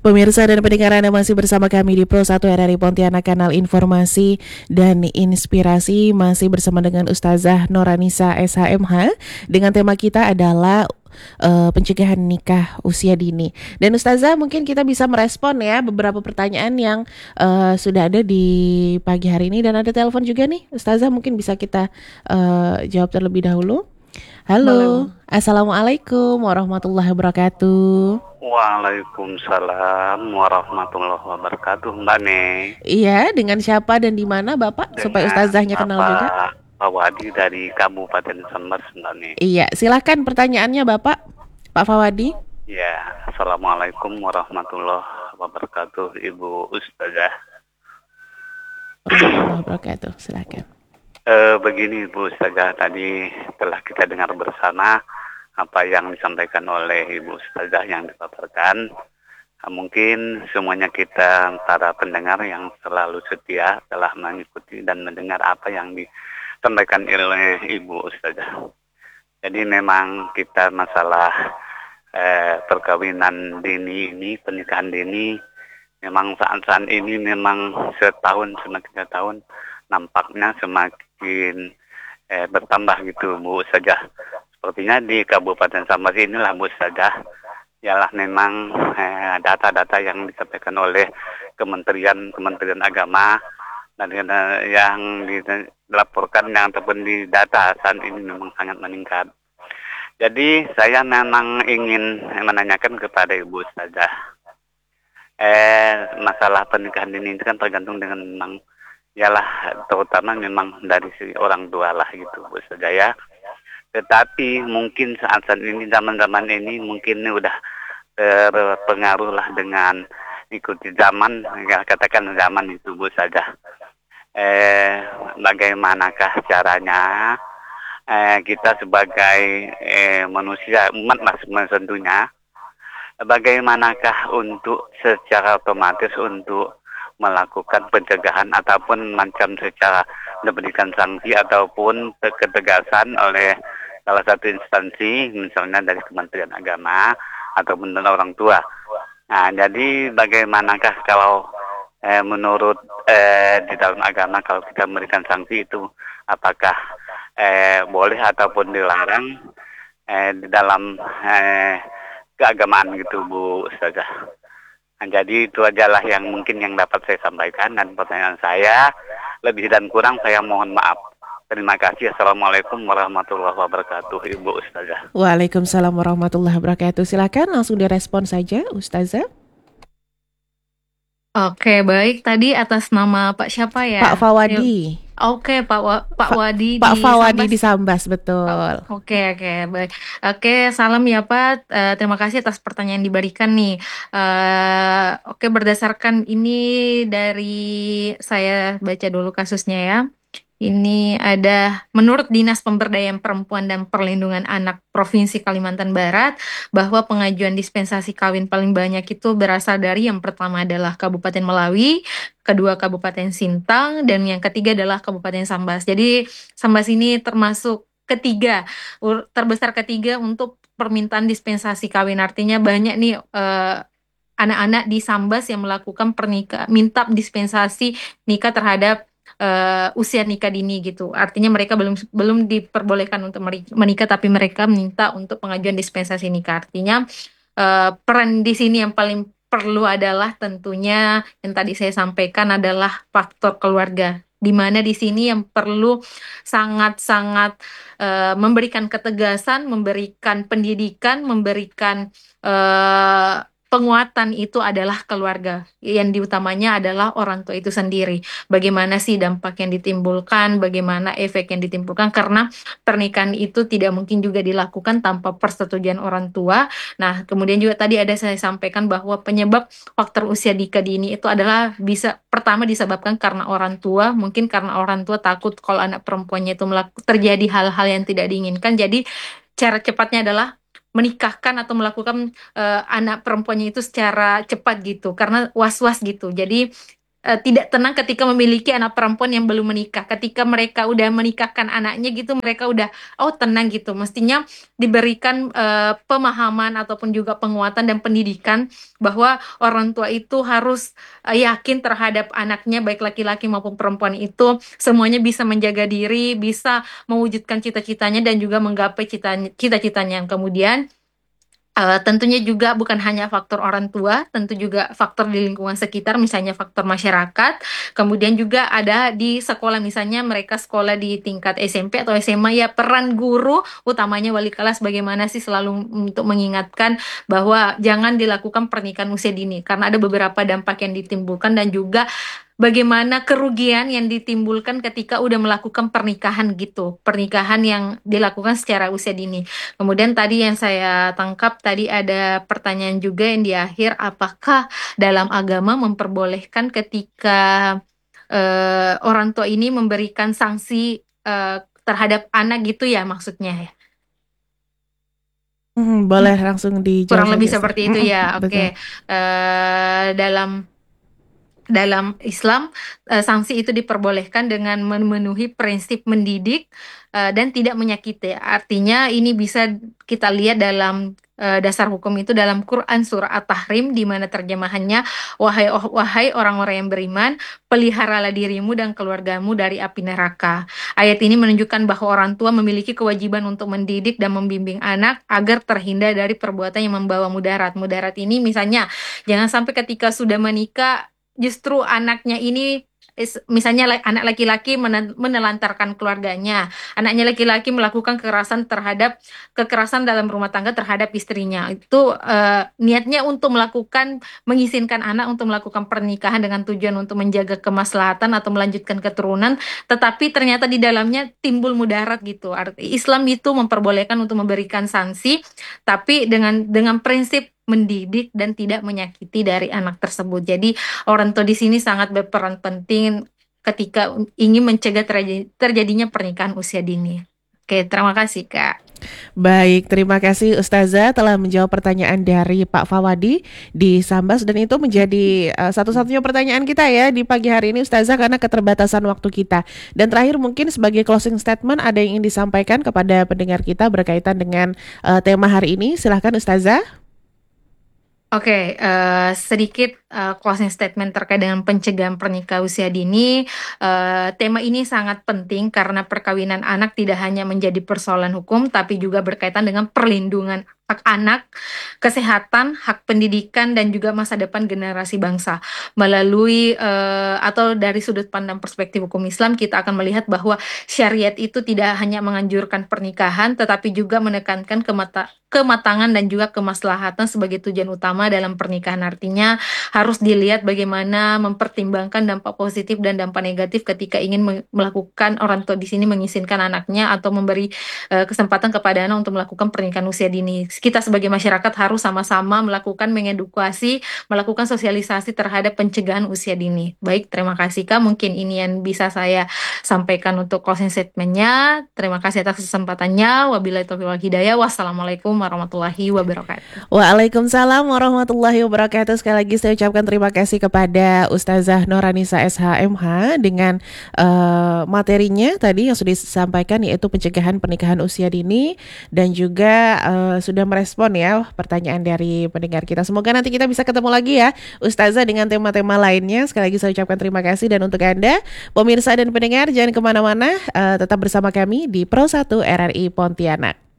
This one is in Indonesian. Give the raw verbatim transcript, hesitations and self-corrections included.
Pemirsa dan pendengar Anda masih bersama kami di Pro satu R R I Pontianak, kanal informasi dan inspirasi, masih bersama dengan Ustazah Noranisa S H M H dengan tema kita adalah uh, pencegahan nikah usia dini. Dan Ustazah, mungkin kita bisa merespon ya beberapa pertanyaan yang uh, sudah ada di pagi hari ini, dan ada telepon juga nih. Ustazah, mungkin bisa kita uh, jawab terlebih dahulu. Boleh, Halo, boleh. Assalamualaikum warahmatullahi wabarakatuh. Waalaikumsalam warahmatullahi wabarakatuh, Mbak Ne. Iya, dengan siapa dan di mana Bapak? Supaya Dengan ustazahnya kenal juga. Bapak Pak Wadi dari Kabupaten Sambas, Mbak Ne. Iya, silakan pertanyaannya Bapak, Pak Fawadi. Ya, Assalamualaikum warahmatullahi wabarakatuh, Ibu Ustazah. Warahmatullahi wabarakatuh. Silakan. Eh, begini, Ibu Ustazah, tadi telah kita dengar bersama apa yang disampaikan oleh Ibu Ustazah yang dipaparkan. Mungkin semuanya kita para pendengar yang selalu setia telah mengikuti dan mendengar apa yang disampaikan oleh Ibu Ustazah. Jadi memang kita masalah eh, perkawinan dini ini, pernikahan dini, memang saat-saat ini memang setahun semakin tiga tahun nampaknya semakin eh, bertambah gitu, Bu Ustazah. Sepertinya di Kabupaten Sambas inilah, Bu Ustazah, ialah memang eh, data-data yang disampaikan oleh Kementerian Kementerian Agama dan eh, yang dilaporkan yang ataupun di data saat ini memang sangat meningkat. Jadi saya memang ingin menanyakan kepada Ibu Ustazah, eh masalah pernikahan dini itu kan tergantung dengan memang ialah terutama memang dari si orang tua lah gitu, Bu Ustazah ya. Tetapi mungkin saat-saat ini, zaman-zaman ini mungkin ini udah terpengaruh lah dengan ikuti zaman, ya, katakan zaman itu, Bu saja. Eh, bagaimanakah caranya eh, kita sebagai eh, manusia umat lah tentunya, bagaimanakah untuk secara otomatis untuk melakukan pencegahan ataupun macam secara memberikan sanksi ataupun ketegasan oleh salah satu instansi, misalnya dari Kementerian Agama ataupun dari orang tua. Nah, jadi bagaimanakah kalau eh, menurut eh, di dalam agama kalau kita memberikan sanksi itu apakah eh, boleh ataupun dilarang eh, di dalam eh, keagamaan gitu, Bu Ustazah. Nah, jadi itu ajalah yang mungkin yang dapat saya sampaikan, dan pertanyaan saya lebih dan kurang saya mohon maaf. Terima kasih. Assalamualaikum warahmatullahi wabarakatuh, Ibu Ustazah. Waalaikumsalam warahmatullahi wabarakatuh. Silakan langsung direspon saja, Ustazah. Oke, baik. Tadi atas nama Pak siapa Pak ya? Ya, Fawadi. Oke, Pak Wa- Pak Fa- Wadi Pak di Fawadi di Sambas. Sambas, Oh, betul. Oke, oke, baik. Oke, salam ya Pak. Eh, terima kasih atas pertanyaan yang diberikan nih. Eh, oke, berdasarkan ini dari saya baca dulu kasusnya ya. Ini ada menurut Dinas Pemberdayaan Perempuan dan Perlindungan Anak Provinsi Kalimantan Barat bahwa pengajuan dispensasi kawin paling banyak itu berasal dari yang pertama adalah Kabupaten Melawi, kedua Kabupaten Sintang, dan yang ketiga adalah Kabupaten Sambas. Jadi Sambas ini termasuk ketiga, ur- terbesar ketiga untuk permintaan dispensasi kawin. Artinya banyak nih eh, anak-anak di Sambas yang melakukan pernikah, minta dispensasi nikah terhadap eh, usia nikah dini gitu. Artinya mereka belum belum diperbolehkan untuk meri- menikah, tapi mereka minta untuk pengajuan dispensasi nikah. Artinya eh, peran di sini yang paling perlu adalah tentunya yang tadi saya sampaikan adalah faktor keluarga. Di mana di sini yang perlu sangat-sangat eh, memberikan ketegasan, memberikan pendidikan, memberikan eh, penguatan itu adalah keluarga. Yang diutamanya adalah orang tua itu sendiri. Bagaimana sih dampak yang ditimbulkan, bagaimana efek yang ditimbulkan, karena pernikahan itu tidak mungkin juga dilakukan tanpa persetujuan orang tua. Nah, kemudian juga tadi ada saya sampaikan bahwa penyebab faktor usia nikah dini itu adalah bisa pertama disebabkan karena orang tua, mungkin karena orang tua takut kalau anak perempuannya itu melaku- terjadi hal-hal yang tidak diinginkan. Jadi cara cepatnya adalah menikahkan atau melakukan eh, anak perempuannya itu secara cepat gitu karena was-was gitu. Jadi uh, tidak tenang ketika memiliki anak perempuan yang belum menikah. Ketika mereka udah menikahkan anaknya gitu, mereka udah oh tenang gitu. Mestinya diberikan uh, pemahaman ataupun juga penguatan dan pendidikan bahwa orang tua itu harus uh, yakin terhadap anaknya baik laki-laki maupun perempuan itu semuanya bisa menjaga diri, bisa mewujudkan cita-citanya dan juga menggapai cita- cita-citanya. Kemudian Uh, tentunya juga bukan hanya faktor orang tua, tentu juga faktor di lingkungan sekitar, misalnya faktor masyarakat. Kemudian juga ada di sekolah, misalnya mereka sekolah di tingkat S M P atau S M A, ya peran guru, utamanya wali kelas, bagaimana sih selalu untuk mengingatkan bahwa jangan dilakukan pernikahan usia dini, karena ada beberapa dampak yang ditimbulkan dan juga bagaimana kerugian yang ditimbulkan ketika udah melakukan pernikahan gitu, pernikahan yang dilakukan secara usia dini. Kemudian tadi yang saya tangkap tadi ada pertanyaan juga yang di akhir, apakah dalam agama memperbolehkan ketika eh, orang tua ini memberikan sanksi eh, terhadap anak gitu ya maksudnya ya? Hmm, boleh langsung dijawab Kurang lebih saja, Ustaz. seperti itu Mm-mm, ya. betul. Oke. Eh, dalam dalam Islam, eh, sanksi itu diperbolehkan dengan memenuhi prinsip mendidik eh, dan tidak menyakiti. Artinya ini bisa kita lihat dalam eh, dasar hukum itu dalam Quran surah At-Tahrim, di mana terjemahannya, wahai oh, wahai orang-orang yang beriman, peliharalah dirimu dan keluargamu dari api neraka. Ayat ini menunjukkan bahwa orang tua memiliki kewajiban untuk mendidik dan membimbing anak agar terhindar dari perbuatan yang membawa mudarat. Mudarat ini misalnya jangan sampai ketika sudah menikah justru anaknya ini is- misalnya la- anak laki-laki mene- menelantarkan keluarganya, anaknya laki-laki melakukan kekerasan terhadap kekerasan dalam rumah tangga terhadap istrinya. Itu eh, niatnya untuk melakukan mengizinkan anak untuk melakukan pernikahan dengan tujuan untuk menjaga kemaslahatan atau melanjutkan keturunan, tetapi ternyata di dalamnya timbul mudarat gitu. Arti Islam itu memperbolehkan untuk memberikan sanksi, tapi dengan dengan prinsip mendidik dan tidak menyakiti dari anak tersebut. Jadi orang tua di sini sangat berperan penting ketika ingin mencegah terjadi- terjadinya pernikahan usia dini. Oke, terima kasih Kak. Baik, terima kasih Ustazah telah menjawab pertanyaan dari Pak Fawadi di Sambas, dan itu menjadi uh, satu-satunya pertanyaan kita ya di pagi hari ini Ustazah, karena keterbatasan waktu kita. Dan terakhir mungkin sebagai closing statement ada yang ingin disampaikan kepada pendengar kita berkaitan dengan uh, tema hari ini. Silahkan Ustazah. Oke, eh, sedikit eh, closing statement terkait dengan pencegahan pernikahan usia dini. Eh, tema ini sangat penting karena perkawinan anak tidak hanya menjadi persoalan hukum, tapi juga berkaitan dengan perlindungan hak anak, kesehatan, hak pendidikan, dan juga masa depan generasi bangsa. Melalui eh, atau dari sudut pandang perspektif hukum Islam, kita akan melihat bahwa syariat itu tidak hanya menganjurkan pernikahan, tetapi juga menekankan kemata kematangan dan juga kemaslahatan sebagai tujuan utama dalam pernikahan. Artinya harus dilihat bagaimana mempertimbangkan dampak positif dan dampak negatif ketika ingin me- melakukan, orang tua di sini mengizinkan anaknya atau memberi eh, kesempatan kepada anak untuk melakukan pernikahan usia dini. Kita sebagai masyarakat harus sama-sama melakukan mengedukasi, melakukan sosialisasi terhadap pencegahan usia dini. Baik, terima kasih Kak. Mungkin ini yang bisa saya sampaikan untuk closing statementnya. Terima kasih atas kesempatannya. Wabillahi taufiq wal hidayah. Wassalamualaikum warahmatullahi wabarakatuh. Waalaikumsalam warahmatullahi wabarakatuh. Sekali lagi saya ucapkan terima kasih kepada Ustazah Noranisa S H M H dengan uh, materinya tadi yang sudah disampaikan, yaitu pencegahan pernikahan usia dini, dan juga uh, sudah merespon ya pertanyaan dari pendengar kita. Semoga nanti kita bisa ketemu lagi ya Ustazah dengan tema-tema lainnya. Sekali lagi saya ucapkan terima kasih, dan untuk Anda pemirsa dan pendengar jangan kemana-mana, uh, tetap bersama kami di Pro satu R R I Pontianak.